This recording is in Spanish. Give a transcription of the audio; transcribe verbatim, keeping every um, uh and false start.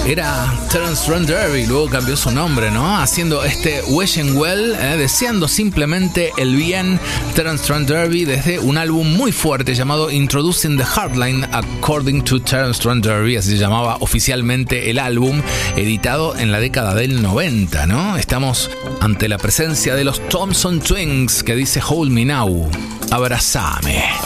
Era Terence Trent D'Arby, luego cambió su nombre, ¿no? Haciendo este Wishing Well, eh, deseando simplemente el bien. Terence Trent D'Arby desde un álbum muy fuerte llamado Introducing the Hardline According to Terence Trent D'Arby, así se llamaba oficialmente el álbum, editado en la década del noventa, ¿no? Estamos ante la presencia de los Thompson Twins, que dice Hold Me Now, abrazame.